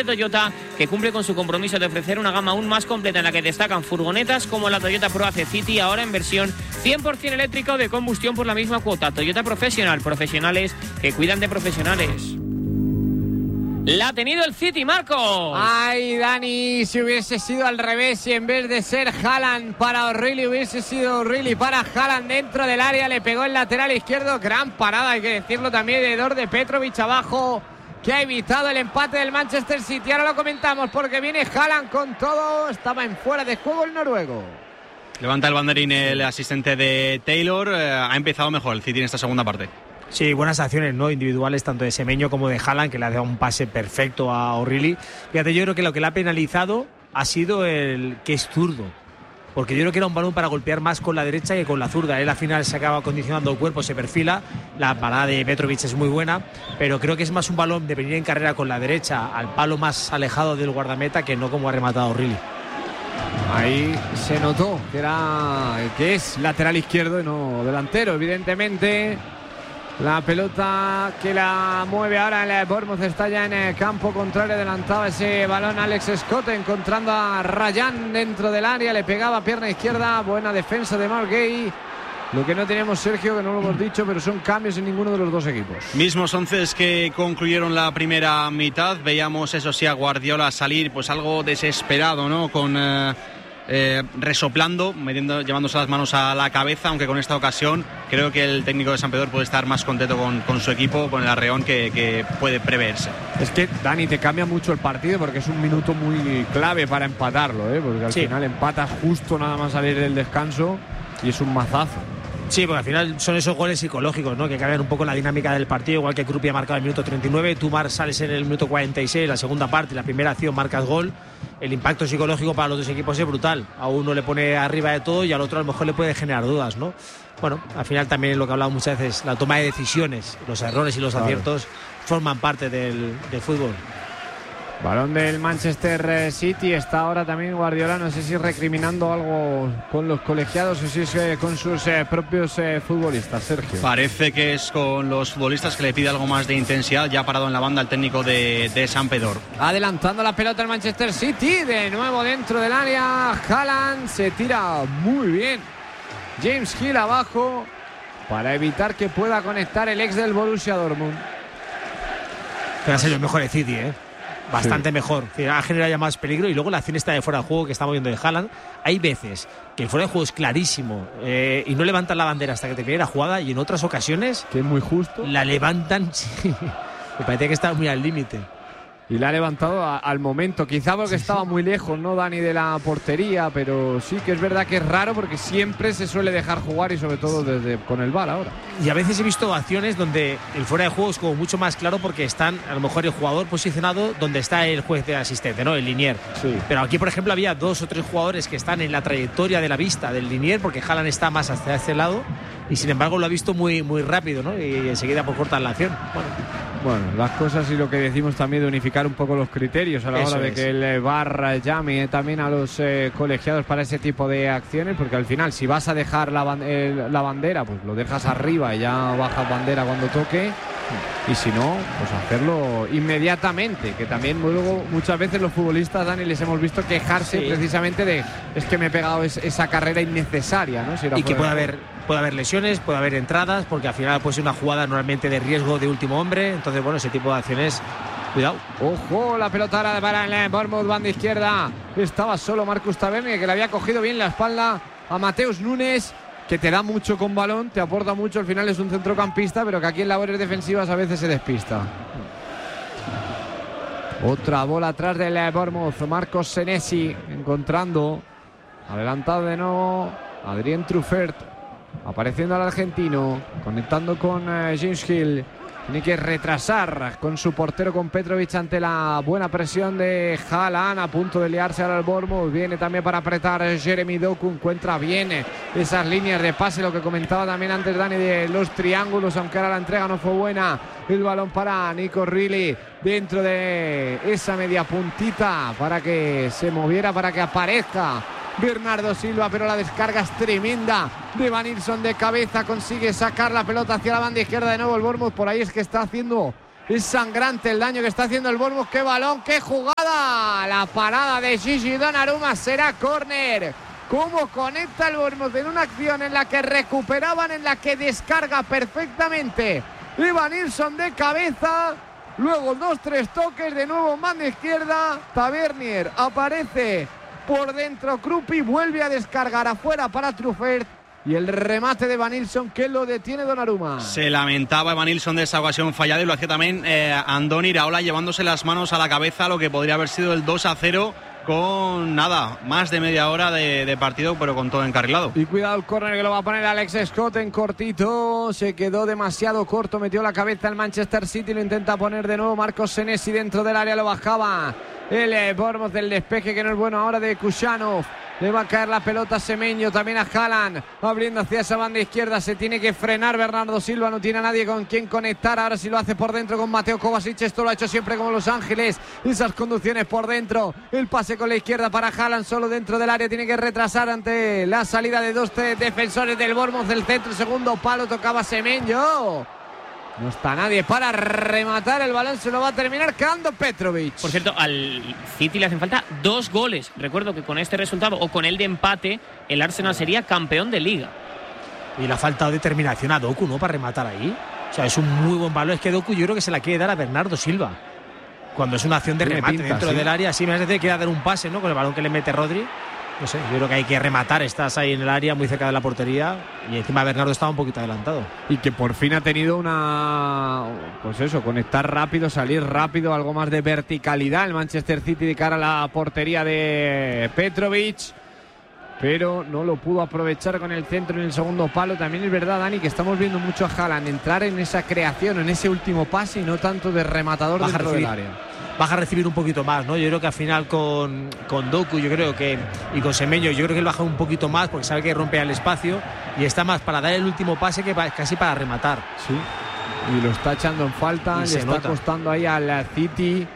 Toyota, que cumple con su compromiso de ofrecer una gama aún más completa en la que destacan furgonetas como la Toyota ProAce City, ahora en versión 100% eléctrica o de combustión por la misma cuota. Toyota Professional, profesionales que cuidan de profesionales. La ha tenido el City, Marcos. Ay, Dani, si hubiese sido al revés y en vez de ser Haaland para O'Reilly, hubiese sido O'Reilly para Haaland dentro del área, le pegó el lateral izquierdo. Gran parada, hay que decirlo también, de Petrovic abajo, que ha evitado el empate del Manchester City. Ahora lo comentamos porque viene Haaland con todo. Estaba en fuera de juego el noruego. Levanta el banderín el asistente de Taylor. Ha empezado mejor el City en esta segunda parte. Sí, buenas acciones, ¿no? Individuales, tanto de Semenyo como de Haaland, que le ha dado un pase perfecto a O'Reilly. Fíjate, yo creo que lo que le ha penalizado ha sido el que es zurdo, porque yo creo que era un balón para golpear más con la derecha que con la zurda. Él al final se acaba condicionando el cuerpo, se perfila. La parada de Petrovic es muy buena, pero creo que es más un balón de venir en carrera con la derecha al palo más alejado del guardameta que no como ha rematado O'Reilly. Ahí se notó que es lateral izquierdo y no delantero, evidentemente. La pelota que la mueve ahora el Bournemouth está ya en el campo contrario, adelantaba ese balón Alex Scott, encontrando a Ryan dentro del área, le pegaba pierna izquierda, buena defensa de Mark Gay. Lo que no tenemos, Sergio, que no lo hemos dicho, pero son cambios en ninguno de los dos equipos. Mismos 11 que concluyeron la primera mitad. Veíamos, eso sí, a Guardiola salir pues algo desesperado, ¿no? Con resoplando, llevándose las manos a la cabeza, aunque con esta ocasión creo que el técnico de Sampdoria puede estar más contento con su equipo, con el arreón que puede preverse. Es que, Dani, te cambia mucho el partido porque es un minuto muy clave para empatarlo, porque al final empatas justo nada más salir del descanso y es un mazazo. Sí, porque al final son esos goles psicológicos, ¿no? Que cambian un poco la dinámica del partido, igual que Kruppi ha marcado en el minuto 39, tú sales en el minuto 46, la segunda parte, la primera acción marcas gol. El impacto psicológico para los dos equipos es brutal. A uno le pone arriba de todo y al otro a lo mejor le puede generar dudas, ¿no? Bueno, al final también lo que he hablado muchas veces, la toma de decisiones, los errores y los aciertos forman parte del fútbol. Balón del Manchester City. Está ahora también Guardiola, no sé si recriminando algo con los colegiados o si es con sus propios futbolistas, Sergio. Parece que es con los futbolistas, que le pide algo más de intensidad. Ya ha parado en la banda el técnico de Sampdoria. Adelantando la pelota el Manchester City, de nuevo dentro del área. Haaland se tira muy bien. James Hill abajo para evitar que pueda conectar el ex del Borussia Dortmund. Va a ser el mejor de City, bastante mejor, ha generado ya más peligro. Y luego la acción está de fuera de juego que estamos viendo de Haaland, hay veces que el fuera de juego es clarísimo y no levantan la bandera hasta que termine la jugada, y en otras ocasiones que es muy justo, la levantan. Sí, me parece que está muy al límite. Y la ha levantado al momento, quizá porque estaba muy lejos, ¿no, Dani, de la portería? Pero sí que es verdad que es raro porque siempre se suele dejar jugar, y sobre todo con el VAR ahora. Y a veces he visto acciones donde el fuera de juego es como mucho más claro porque están a lo mejor el jugador posicionado donde está el juez de asistente, ¿no? El linier. Sí. Pero aquí, por ejemplo, había 2 o 3 jugadores que están en la trayectoria de la vista del linier, porque Haaland está más hacia este lado y sin embargo lo ha visto muy, muy rápido, ¿no? Y enseguida por cortar la acción. Bueno, las cosas y lo que decimos también de unificar un poco los criterios a la hora de que el VAR llame también a los colegiados para ese tipo de acciones, porque al final si vas a dejar la bandera, pues lo dejas arriba y ya bajas bandera cuando toque, y si no, pues hacerlo inmediatamente, que también luego muchas veces los futbolistas, Dani, les hemos visto quejarse precisamente de es que me he pegado esa carrera innecesaria, ¿no? Si y que puede haber lesiones, puede haber entradas, porque al final puede ser una jugada normalmente de riesgo de último hombre. Entonces, bueno, ese tipo de acciones, cuidado. Ojo, la pelota ahora para el Bournemouth, banda izquierda. Estaba solo Marcus Tavernier, que le había cogido bien la espalda a Mateus Nunes, que te da mucho con balón, te aporta mucho. Al final es un centrocampista, pero que aquí en labores defensivas a veces se despista. Otra bola atrás del Bournemouth. Marcos Senesi encontrando, adelantado de nuevo Adrien Truffert, apareciendo al argentino, conectando con James Hill. Tiene que retrasar con su portero, con Petrovic, ante la buena presión de Haaland. A punto de liarse ahora el Bournemouth. Viene también para apretar Jeremy Doku. Encuentra bien esas líneas de pase, lo que comentaba también antes Dani de los triángulos, aunque ahora la entrega no fue buena. El balón para Nico O'Reilly dentro de esa media puntita para que se moviera, para que aparezca Bernardo Silva, pero la descarga es tremenda de Van Ilson de cabeza, consigue sacar la pelota hacia la banda izquierda de nuevo el Bournemouth. Por ahí es que está haciendo Es sangrante el daño que está haciendo el Bournemouth. ¡Qué balón! ¡Qué jugada! La parada de Gigi Donnarumma será córner. ¿Cómo conecta el Bournemouth en una acción en la que recuperaban, en la que descarga perfectamente Evanilson de cabeza? Luego 2-3 toques, de nuevo en banda izquierda. Tavernier aparece por dentro. Krupi vuelve a descargar afuera para Truffert. Y el remate de Evanilson que lo detiene Donnarumma. Se lamentaba Evanilson de esa ocasión fallada y lo hacía también Andoni Iraola, llevándose las manos a la cabeza, lo que podría haber sido el 2-0 con nada, más de media hora de partido, pero con todo encarrilado. Y cuidado el córner que lo va a poner Alex Scott en cortito. Se quedó demasiado corto, metió la cabeza el Manchester City, lo intenta poner de nuevo Marcos Senesi dentro del área, lo bajaba el Bournemouth del despeje, que no es bueno ahora de Kušanov. Le va a caer la pelota a Semenyo, también a Haaland, abriendo hacia esa banda izquierda. Se tiene que frenar Bernardo Silva, no tiene a nadie con quien conectar. Ahora sí lo hace por dentro con Mateo Kovacic. Esto lo ha hecho siempre como Los Ángeles, esas conducciones por dentro. El pase con la izquierda para Haaland, solo dentro del área. Tiene que retrasar ante la salida de dos defensores del Bournemouth del centro. Segundo palo, tocaba Semenyo. No está nadie para rematar, el balón se lo va a terminar quedando Petrovic. Por cierto, al City le hacen falta 2 goles. Recuerdo que con este resultado o con el de empate, el Arsenal sería campeón de Liga. Y le ha faltado determinación a Doku, ¿no?, para rematar ahí. O sea, es un muy buen balón. Es que Doku yo creo que se la quiere dar a Bernardo Silva. Cuando es una acción de remate dentro del área, sí me hace que quiere dar un pase, ¿no?, con el balón que le mete Rodri. No sé, yo creo que hay que rematar. Estás ahí en el área, muy cerca de la portería, y encima Bernardo estaba un poquito adelantado. Y que por fin ha tenido pues eso, conectar rápido, salir rápido, algo más de verticalidad el Manchester City de cara a la portería de Petrovic, pero no lo pudo aprovechar con el centro en el segundo palo. También es verdad, Dani, que estamos viendo mucho a Haaland entrar en esa creación, en ese último pase, y no tanto de rematador dentro del área. Vas a recibir un poquito más, ¿no? Yo creo que al final con Doku, yo creo que, y con Semenyo, yo creo que él baja un poquito más porque sabe que rompe el espacio y está más para dar el último pase que casi para rematar. Sí, y lo está echando en falta, le está costando ahí al City.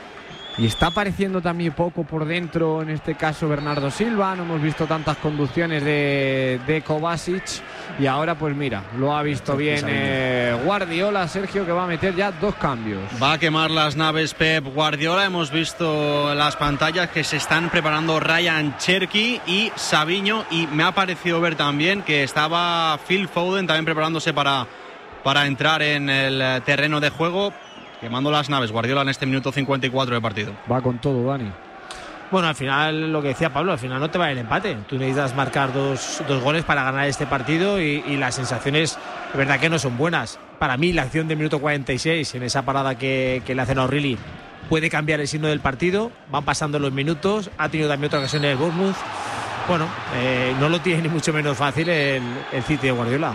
Y está apareciendo también poco por dentro, en este caso Bernardo Silva. No hemos visto tantas conducciones de Kovacic. Y ahora pues mira, lo ha visto bien Guardiola, Sergio, que va a meter ya 2 cambios. Va a quemar las naves Pep Guardiola. Hemos visto las pantallas que se están preparando Ryan Cherki y Savinho. Y me ha parecido ver también que estaba Phil Foden también preparándose para entrar en el terreno de juego. Quemando las naves Guardiola en este minuto 54 de partido. Va con todo, Dani. Bueno, al final, lo que decía Pablo, al final no te va el empate. Tú necesitas marcar dos goles para ganar este partido y las sensaciones, de verdad que no son buenas. Para mí, la acción del minuto 46, en esa parada que le hacen a O'Reilly, puede cambiar el signo del partido. Van pasando los minutos. Ha tenido también otra ocasión en el Bournemouth. Bueno, no lo tiene ni mucho menos fácil el City de Guardiola.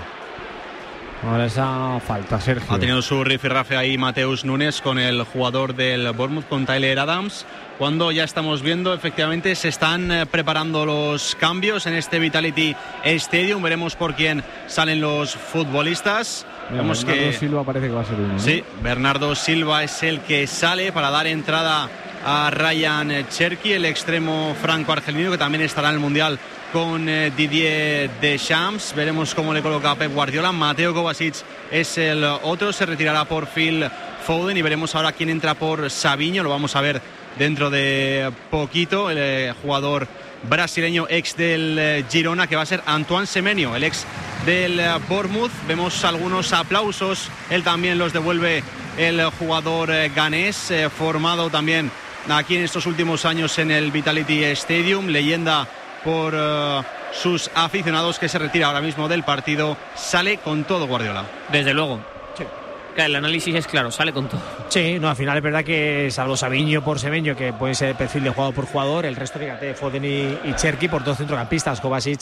Ahora esa falta, Sergio. Ha tenido su rifirrafe ahí Mateus Nunes con el jugador del Bournemouth, con Tyler Adams. Cuando ya estamos viendo, efectivamente, se están preparando los cambios en este Vitality Stadium. Veremos por quién salen los futbolistas. Vemos Bernardo Silva parece que va a ser uno, ¿no? Sí, Bernardo Silva es el que sale para dar entrada a Ryan Cherki, el extremo franco-argelino, que también estará en el Mundial con Didier Deschamps. Veremos cómo le coloca a Pep Guardiola. Mateo Kovacic es el otro, se retirará por Phil Foden y veremos ahora quién entra por Savinho. Lo vamos a ver dentro de poquito, el jugador brasileño ex del Girona, que va a ser Antoine Semenyo, el ex del Bournemouth. Vemos algunos aplausos, él también los devuelve el jugador ganés, formado también aquí en estos últimos años en el Vitality Stadium, leyenda por sus aficionados, que se retira ahora mismo del partido. Sale con todo Guardiola. Desde luego. Sí. El análisis es claro, sale con todo. Sí, no, al final es verdad que salvo Savinho por Semenyo, que puede ser el perfil de jugador por jugador, el resto, fíjate, Foden y Cherki por 2 centrocampistas, Kovacic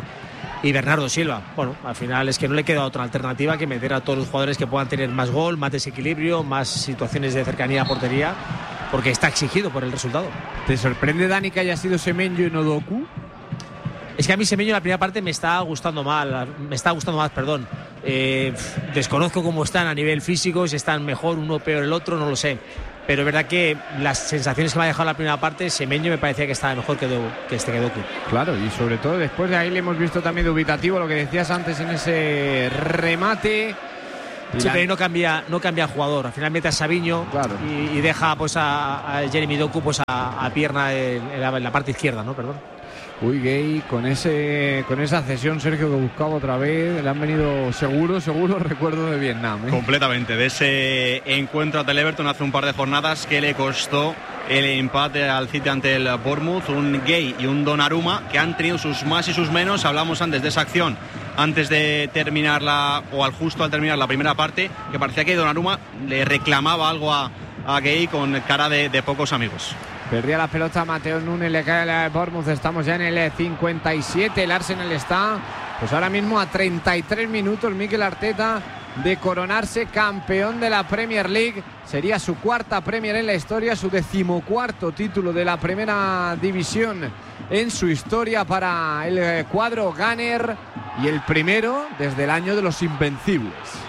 y Bernardo Silva. Bueno, al final es que no le queda otra alternativa que meter a todos los jugadores que puedan tener más gol, más desequilibrio, más situaciones de cercanía a portería, porque está exigido por el resultado. ¿Te sorprende, Dani, que haya sido Semenyo y no Doku? Es que a mí Semenyo en la primera parte me está gustando más, perdón. Desconozco cómo están a nivel físico, si están mejor uno, peor el otro, no lo sé. Pero es verdad que las sensaciones que me ha dejado la primera parte, Semenyo me parecía que estaba mejor que Doku. Claro, y sobre todo después de ahí le hemos visto también dubitativo, lo que decías antes en ese remate. Sí, pero no cambia jugador. Al final mete a Savinho, claro, y deja pues a Jeremy Doku pues a pierna en la parte izquierda, ¿no? Perdón. Uy, Gay, con esa cesión, Sergio, que buscaba otra vez, le han venido seguro recuerdo de Vietnam, ¿eh? Completamente, de ese encuentro ante el Everton hace un par de jornadas que le costó el empate al City ante el Bournemouth. Un Gay y un Donnarumma que han tenido sus más y sus menos. Hablamos antes de esa acción, antes de terminarla, o justo al terminar la primera parte, que parecía que Donnarumma le reclamaba algo a Gay con cara de pocos amigos. Perdía la pelota Mateo Núñez, le cae al Bournemouth. Estamos ya en el 57. El Arsenal está pues ahora mismo a 33 minutos Mikel Arteta de coronarse campeón de la Premier League. Sería su cuarta Premier en la historia, su 14º título de la primera división en su historia para el cuadro Gunner, y el primero desde el año de los Invencibles.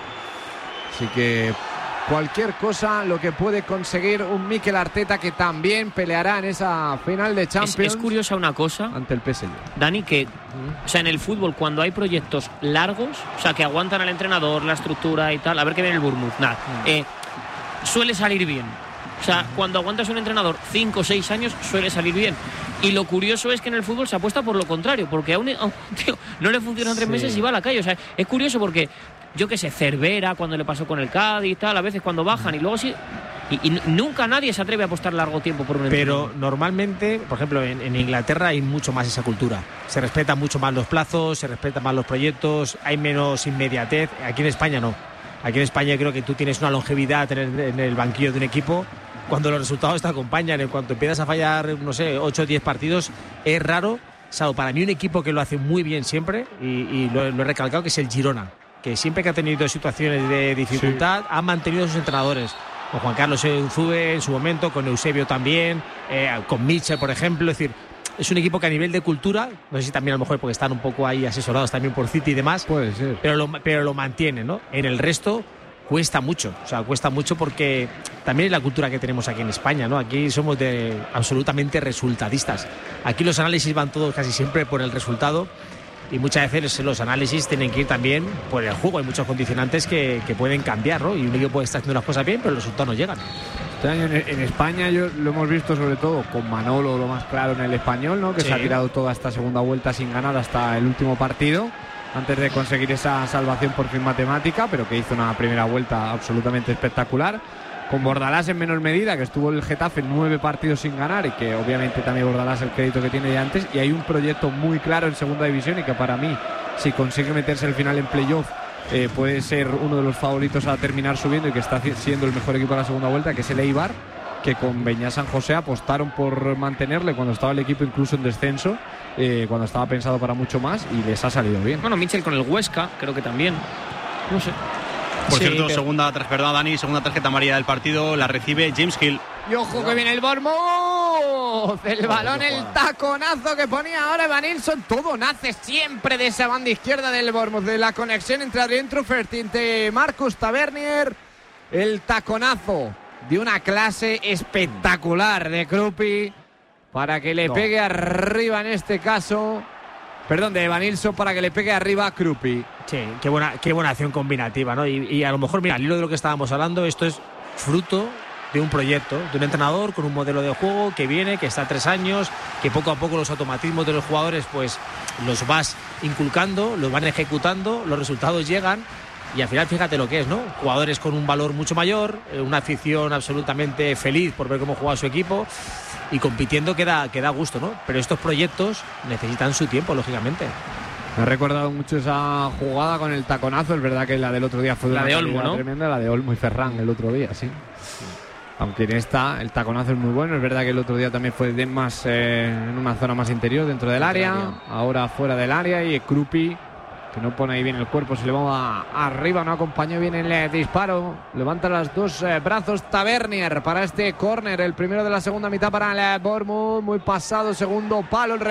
Así que cualquier cosa lo que puede conseguir un Mikel Arteta, que también peleará en esa final de Champions. Es curiosa una cosa ante el PSG, Dani, que o sea, en el fútbol, cuando hay proyectos largos, o sea, que aguantan al entrenador, la estructura y tal, a ver qué viene el Bournemouth, nada, suele salir bien. O sea, cuando aguantas un entrenador 5 o 6 años, suele salir bien. Y lo curioso es que en el fútbol se apuesta por lo contrario, porque a un tío no le funcionan 3 meses y va a la calle. O sea, es curioso porque, yo qué sé, Cervera, cuando le pasó con el Cádiz y tal, a veces cuando bajan y luego sí. Y nunca nadie se atreve a apostar largo tiempo por un entrenador. Pero normalmente, por ejemplo, en Inglaterra hay mucho más esa cultura. Se respetan mucho más los plazos, se respetan más los proyectos, hay menos inmediatez. Aquí en España no. Aquí en España creo que tú tienes una longevidad en el banquillo de un equipo cuando los resultados te acompañan. En cuanto empiezas a fallar, no sé, 8 o 10 partidos, es raro, salvo para mí un equipo que lo hace muy bien siempre, y lo he recalcado, que es el Girona, que siempre que ha tenido situaciones de dificultad ha mantenido a sus entrenadores. Con Juan Carlos Unzube en su momento, con Eusebio también, con Mitchell, por ejemplo. Es decir, es un equipo que a nivel de cultura, no sé si también a lo mejor porque están un poco ahí asesorados también por City y demás, puede ser, pero lo mantienen, ¿no? En el resto cuesta mucho, o sea, cuesta mucho porque también es la cultura que tenemos aquí en España, ¿no? Aquí somos absolutamente resultadistas. Aquí los análisis van todos casi siempre por el resultado, y muchas veces los análisis tienen que ir también por el juego. Hay muchos condicionantes que pueden cambiar, ¿no? Y un equipo puede estar haciendo las cosas bien, pero los resultados no llegan. Este año en España lo hemos visto sobre todo con Manolo, lo más claro, en el Español, ¿no? Que sí, se ha tirado toda esta segunda vuelta sin ganar hasta el último partido, antes de conseguir esa salvación por fin matemática, pero que hizo una primera vuelta absolutamente espectacular. Con Bordalás en menor medida, que estuvo el Getafe 9 partidos sin ganar, y que obviamente también Bordalás el crédito que tiene de antes. Y hay un proyecto muy claro en segunda división, y que para mí, si consigue meterse al final en playoff, puede ser uno de los favoritos a terminar subiendo, y que está siendo el mejor equipo de la segunda vuelta, que es el Eibar, que con Beñat San José apostaron por mantenerle cuando estaba el equipo incluso en descenso, cuando estaba pensado para mucho más, y les ha salido bien. Bueno, Mitchell con el Huesca, creo que también, no sé. Por cierto, segunda tarjeta amarilla del partido la recibe James Hill. Y ojo que viene el Bournemouth. El balón, el taconazo que ponía ahora Evanilson. Todo nace siempre de esa banda izquierda del Bournemouth, de la conexión entre Adrien Truffert y entre Marcus Tavernier. El taconazo de una clase espectacular de Kruppi para que le pegue arriba, en este caso, perdón, de Evanilson, para que le pegue arriba a Kruppi. Sí, qué buena acción combinativa, ¿no? Y a lo mejor, mira, al hilo de lo que estábamos hablando, esto es fruto de un proyecto, de un entrenador con un modelo de juego que viene, que está a 3 años, que poco a poco los automatismos de los jugadores pues los vas inculcando, los van ejecutando, los resultados llegan, y al final fíjate lo que es, ¿no? Jugadores con un valor mucho mayor, una afición absolutamente feliz por ver cómo juega su equipo, y compitiendo que da gusto, ¿no? Pero estos proyectos necesitan su tiempo, lógicamente. Me ha recordado mucho esa jugada con el taconazo. Es verdad que la del otro día fue la de Olmo, ¿no? Tremenda, la de Olmo y Ferran el otro día, sí. Aunque en esta el taconazo es muy bueno. Es verdad que el otro día también fue más en una zona más interior, dentro del área. Ahora fuera del área, y Kruppi, que no pone ahí bien el cuerpo, se le va arriba, no acompañó bien el disparo. Levanta los dos brazos Tavernier para este córner, el primero de la segunda mitad para el Bournemouth. Muy pasado, segundo palo, el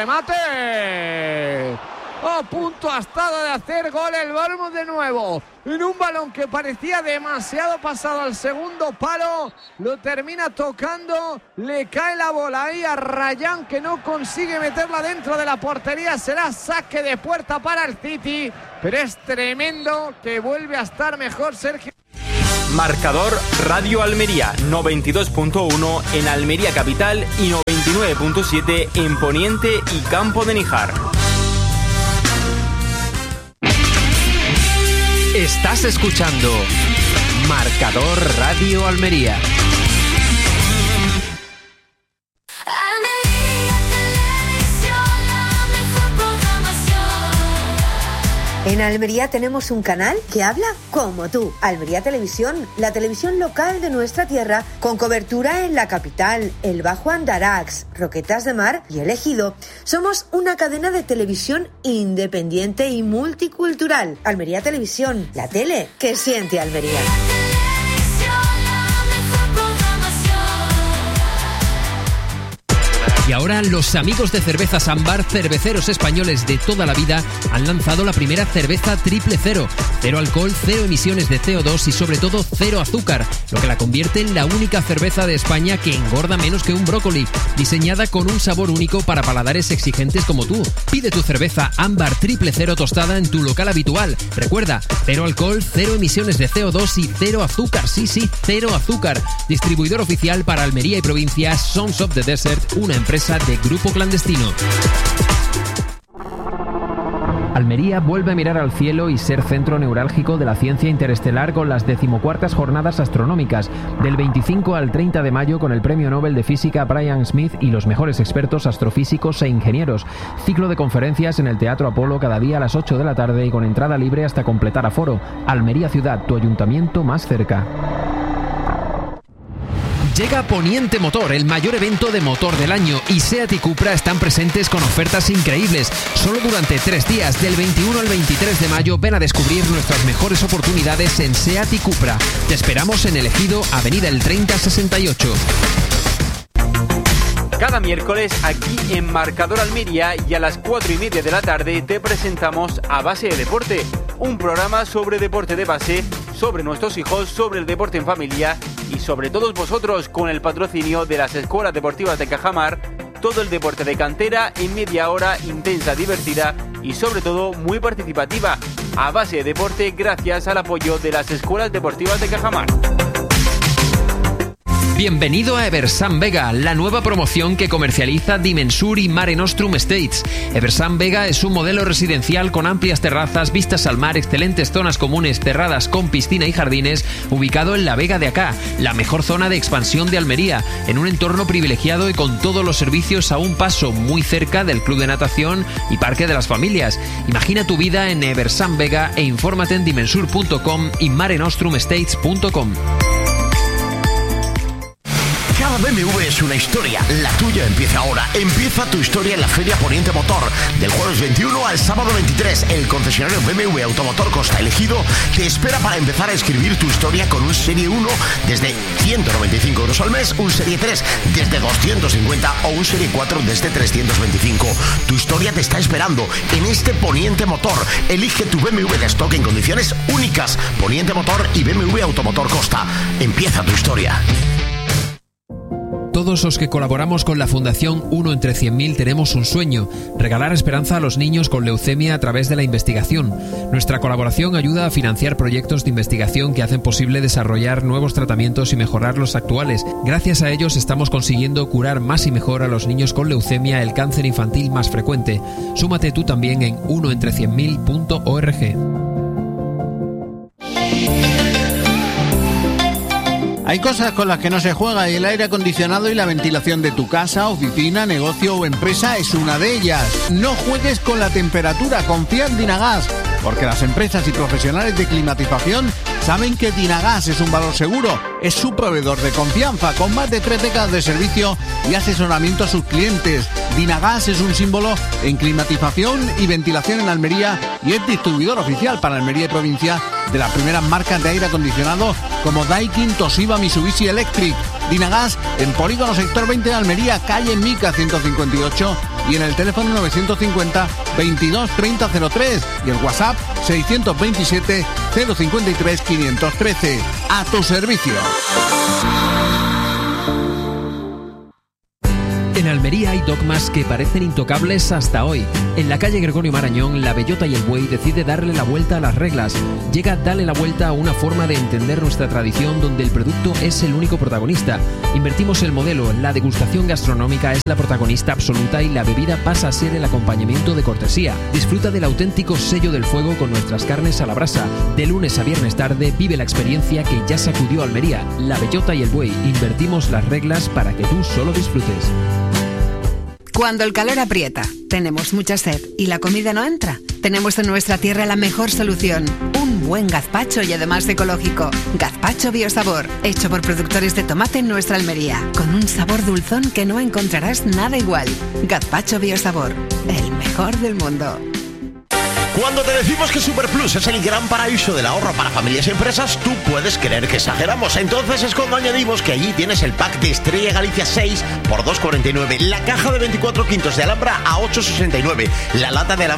remate. A punto ha estado de hacer gol el Bournemouth de nuevo, en un balón que parecía demasiado pasado al segundo palo. Lo termina tocando, le cae la bola ahí a Ryan, que no consigue meterla dentro de la portería. Será saque de puerta para el City, pero es tremendo que vuelve a estar mejor Sergio Marcador Radio Almería, 92.1 en Almería Capital y 99.7 en Poniente y Campo de Níjar. Estás escuchando Marcador Radio Almería. En Almería tenemos un canal que habla como tú. Almería Televisión, la televisión local de nuestra tierra, con cobertura en la capital, el Bajo Andarax, Roquetas de Mar y El Ejido. Somos una cadena de televisión independiente y multicultural. Almería Televisión, la tele que siente Almería. Y ahora los amigos de Cervezas Ámbar, cerveceros españoles de toda la vida, han lanzado la primera cerveza triple cero. Cero alcohol, cero emisiones de CO2 y sobre todo cero azúcar, lo que la convierte en la única cerveza de España que engorda menos que un brócoli, diseñada con un sabor único para paladares exigentes como tú. Pide tu cerveza Ámbar triple cero tostada en tu local habitual. Recuerda, cero alcohol, cero emisiones de CO2 y cero azúcar. Sí, cero azúcar. Distribuidor oficial para Almería y provincia, Sons of the Desert, una empresa de Grupo Clandestino. Almería vuelve a mirar al cielo y ser centro neurálgico de la ciencia interestelar con las 14ª Jornadas Astronómicas, del 25 al 30 de mayo con el Premio Nobel de Física Brian Smith y los mejores expertos astrofísicos e ingenieros. Ciclo de conferencias en el Teatro Apolo cada día a las 8 de la tarde y con entrada libre hasta completar aforo. Almería Ciudad, tu ayuntamiento más cerca. Llega Poniente Motor, el mayor evento de motor del año, y SEAT y Cupra están presentes con ofertas increíbles. Solo durante 3 días, del 21 al 23 de mayo, ven a descubrir nuestras mejores oportunidades en SEAT y Cupra. Te esperamos en El Ejido, Avenida El 3068. Cada miércoles aquí en Marcador Almería y a las 4:30 de la tarde te presentamos A Base de Deporte, un programa sobre deporte de base, sobre nuestros hijos, sobre el deporte en familia y sobre todos vosotros, con el patrocinio de las escuelas deportivas de Cajamar. Todo el deporte de cantera en media hora, intensa, divertida y sobre todo muy participativa. A Base de Deporte, gracias al apoyo de las escuelas deportivas de Cajamar. Bienvenido a Eversan Vega, la nueva promoción que comercializa Dimensur y Mare Nostrum Estates. Eversan Vega es un modelo residencial con amplias terrazas, vistas al mar, excelentes zonas comunes cerradas con piscina y jardines, ubicado en la Vega de Acá, la mejor zona de expansión de Almería, en un entorno privilegiado y con todos los servicios a un paso, muy cerca del club de natación y parque de las familias. Imagina tu vida en Eversan Vega e infórmate en dimensur.com y marenostrumestates.com. Cada BMW es una historia, la tuya empieza ahora. Empieza tu historia en la Feria Poniente Motor. Del jueves 21 al sábado 23, el concesionario BMW Automotor Costa El Ejido te espera para empezar a escribir tu historia con un Serie 1 desde 195 euros al mes, un Serie 3 desde 250 o un Serie 4 desde 325. Tu historia te está esperando en este Poniente Motor. Elige tu BMW de stock en condiciones únicas. Poniente Motor y BMW Automotor Costa. Empieza tu historia. Todos los que colaboramos con la Fundación 1 entre 100.000 tenemos un sueño: regalar esperanza a los niños con leucemia a través de la investigación. Nuestra colaboración ayuda a financiar proyectos de investigación que hacen posible desarrollar nuevos tratamientos y mejorar los actuales. Gracias a ellos estamos consiguiendo curar más y mejor a los niños con leucemia, el cáncer infantil más frecuente. Súmate tú también en 1entre100.000.org. Hay cosas con las que no se juega y el aire acondicionado y la ventilación de tu casa, oficina, negocio o empresa es una de ellas. No juegues con la temperatura, confía en Dinagas, porque las empresas y profesionales de climatización saben que Dinagas es un valor seguro. Es su proveedor de confianza, con más de 3 décadas de servicio y asesoramiento a sus clientes. Dinagas es un símbolo en climatización y ventilación en Almería y es distribuidor oficial para Almería y provincia de las primeras marcas de aire acondicionado como Daikin, Toshiba, Mitsubishi Electric. Dinagas en Polígono Sector 20 de Almería, calle Mica 158 y en el teléfono 950 22 30 03 y el WhatsApp 627 053 513. A tu servicio. En Almería hay dogmas que parecen intocables hasta hoy. En la calle Gregorio Marañón, la bellota y el buey decide darle la vuelta a las reglas. Llega Dale la vuelta a una forma de entender nuestra tradición donde el producto es el único protagonista. Invertimos el modelo, la degustación gastronómica es la protagonista absoluta y la bebida pasa a ser el acompañamiento de cortesía. Disfruta del auténtico sello del fuego con nuestras carnes a la brasa. De lunes a viernes tarde vive la experiencia que ya sacudió Almería. La bellota y el buey. Invertimos las reglas para que tú solo disfrutes. Cuando el calor aprieta, tenemos mucha sed y la comida no entra, tenemos en nuestra tierra la mejor solución. Un buen gazpacho y además ecológico. Gazpacho Biosabor, hecho por productores de tomate en nuestra Almería, con un sabor dulzón que no encontrarás nada igual. Gazpacho Biosabor, el mejor del mundo. Cuando te decimos que Superplus es el gran paraíso del ahorro para familias y empresas, tú puedes creer que exageramos. Entonces es cuando añadimos que allí tienes el pack de Estrella Galicia 6 por 2,49, la caja de 24 quintos de Alhambra a 8,69, la lata de